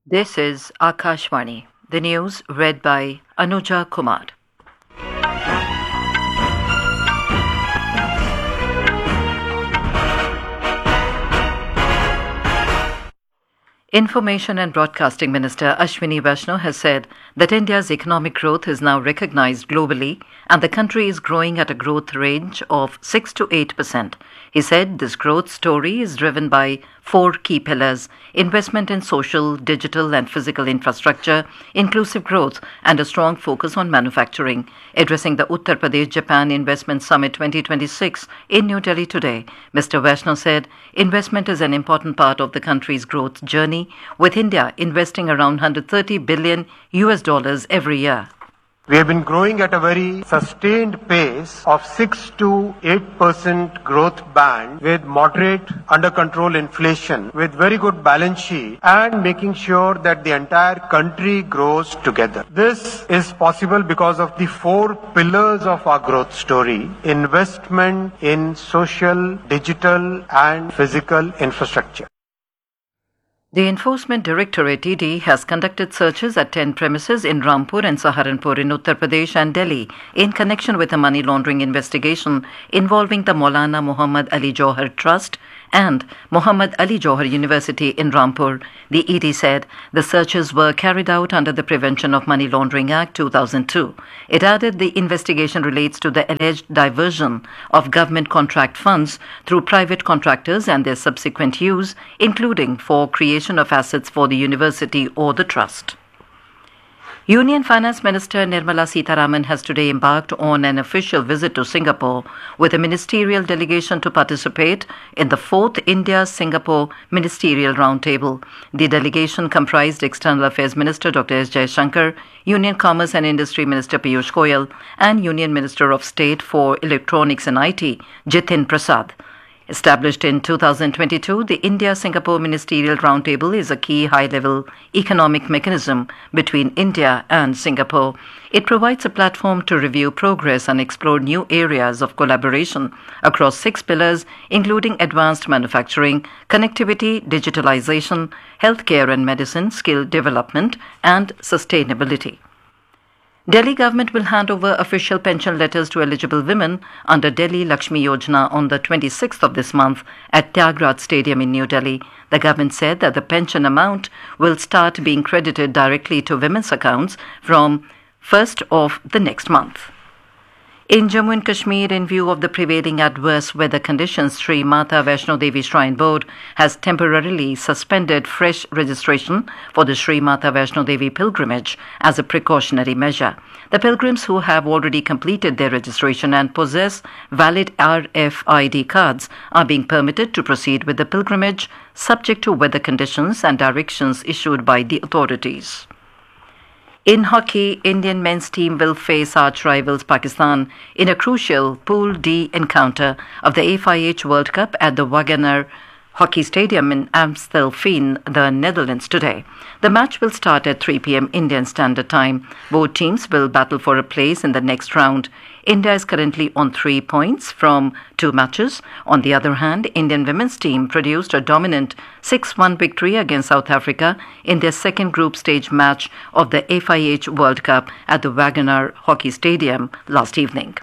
This is Akashvani. The news read by Anuja Kumar. Information and Broadcasting Minister Ashwini Vaishnaw has said that India's economic growth is now recognized globally and the country is growing at a growth range of 6 to 8%. He said this growth story is driven by four key pillars: investment in social, digital and physical infrastructure, inclusive growth and a strong focus on manufacturing. Addressing the Uttar Pradesh-Japan Investment Summit 2026 in New Delhi today, Mr. Vaishnaw said investment is an important part of the country's growth journey, with India investing around $130 billion every year. We have been growing at a very sustained pace of 6 to 8% growth band with moderate under control inflation, with very good balance sheet and making sure that the entire country grows together. This is possible because of the four pillars of our growth story: investment in social, digital and physical infrastructure. The Enforcement Directorate ED has conducted searches at 10 premises in Rampur and Saharanpur in Uttar Pradesh and Delhi in connection with a money laundering investigation involving the Maulana Muhammad Ali Johar Trust and Muhammad Ali Johar University in Rampur. The ED said the searches were carried out under the Prevention of Money Laundering Act 2002. It added the investigation relates to the alleged diversion of government contract funds through private contractors and their subsequent use, including for creation of assets for the university or the trust. Union Finance Minister Nirmala Sitharaman has today embarked on an official visit to Singapore with a ministerial delegation to participate in the 4th India-Singapore Ministerial Roundtable. The delegation comprised External Affairs Minister Dr. S. Jaishankar, Union Commerce and Industry Minister Piyush Goyal, and Union Minister of State for Electronics and IT, Jitin Prasad. Established in 2022, the India-Singapore Ministerial Roundtable is a key high-level economic mechanism between India and Singapore. It provides a platform to review progress and explore new areas of collaboration across 6 pillars, including advanced manufacturing, connectivity, digitalization, healthcare and medicine, skill development, and sustainability. Delhi government will hand over official pension letters to eligible women under Delhi Lakshmi Yojana on the 26th of this month at Tyagaraja Stadium in New Delhi. The government said that the pension amount will start being credited directly to women's accounts from 1st of the next month. In Jammu and Kashmir, in view of the prevailing adverse weather conditions, Sri Mata Vaishno Devi Shrine Board has temporarily suspended fresh registration for the Sri Mata Vaishno Devi pilgrimage as a precautionary measure. The pilgrims who have already completed their registration and possess valid RFID cards are being permitted to proceed with the pilgrimage, subject to weather conditions and directions issued by the authorities. In hockey, Indian men's team will face arch rivals Pakistan in a crucial Pool D encounter of the FIH World Cup at the Wagener Hockey Stadium in Amstelveen, the Netherlands today. The match will start at 3 p.m. Indian Standard Time. Both teams will battle for a place in the next round. India is currently on 3 points from 2 matches. On the other hand, Indian women's team produced a dominant 6-1 victory against South Africa in their second group stage match of the FIH World Cup at the Wagener Hockey Stadium last evening.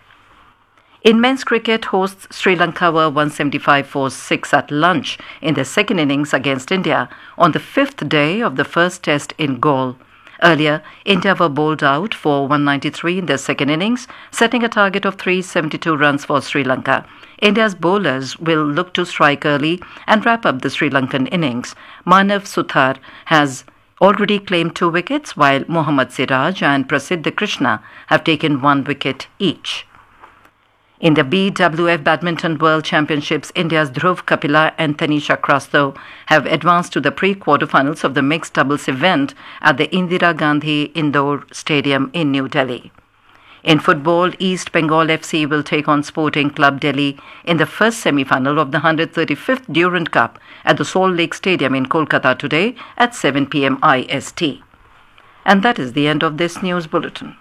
In men's cricket, hosts Sri Lanka were 175 for 6 at lunch in their second innings against India on the 5th day of the first test in Galle. Earlier, India were bowled out for 193 in their second innings, setting a target of 372 runs for Sri Lanka. India's bowlers will look to strike early and wrap up the Sri Lankan innings. Manav Suthar has already claimed 2 wickets, while Mohammad Siraj and Prasidh Krishna have taken 1 wicket each. In the BWF Badminton World Championships, India's Dhruv Kapila and Tanisha Krasto have advanced to the pre-quarterfinals of the mixed doubles event at the Indira Gandhi Indoor Stadium in New Delhi. In football, East Bengal FC will take on Sporting Club Delhi in the first semi-final of the 135th Durand Cup at the Salt Lake Stadium in Kolkata today at 7 p.m. IST. And that is the end of this news bulletin.